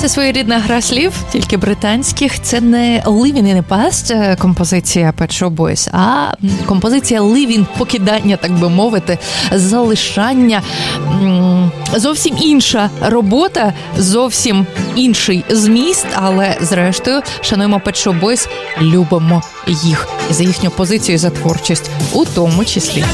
Це своєрідна гра слів, тільки британських. Це не Living in the Past композиція Pet Shop Boys, а композиція Living, покидання, так би мовити, залишання. Зовсім інша робота, зовсім інший зміст, але зрештою шануємо Pet Shop Boys, любимо їх за їхню позицію, за творчість у тому числі.